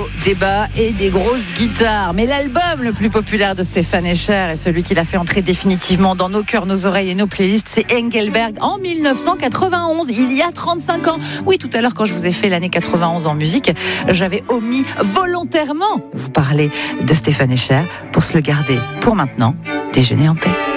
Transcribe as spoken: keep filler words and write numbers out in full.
débats et des grosses guitares. Mais l'album le plus populaire de Stéphane Escher et celui qui l'a fait entrer définitivement dans nos cœurs, nos oreilles et nos playlists, c'est Engelberg en dix-neuf cent quatre-vingt-onze, il y a trente-cinq ans. Oui, tout à l'heure, quand je vous ai fait l'année quatre-vingt-onze en musique, j'avais omis volontairement vous parler de Stéphane Escher pour se le garder pour maintenant. Déjeuner en paix.